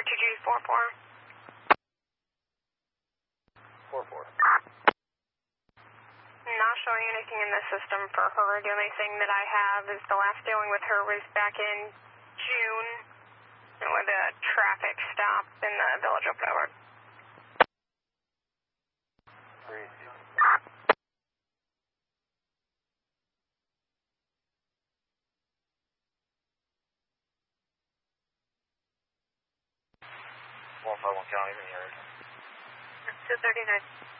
2G44. 44. Not showing anything in the system for her. The only thing that I have is the last dealing with her was back in June with a traffic stop in the Village of Flower. 3. 151 County, in the area. 239.